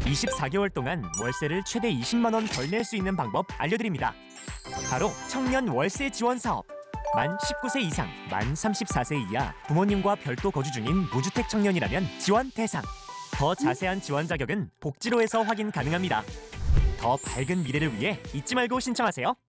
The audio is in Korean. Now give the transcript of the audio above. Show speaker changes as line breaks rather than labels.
24개월 동안 월세를 최대 20만 원 덜 낼 수 있는 방법 알려드립니다. 바로 청년 월세 지원 사업. 만 19세 이상, 만 34세 이하, 부모님과 별도 거주 중인 무주택 청년이라면 지원 대상. 더 자세한 지원 자격은 복지로에서 확인 가능합니다. 더 밝은 미래를 위해 잊지 말고 신청하세요.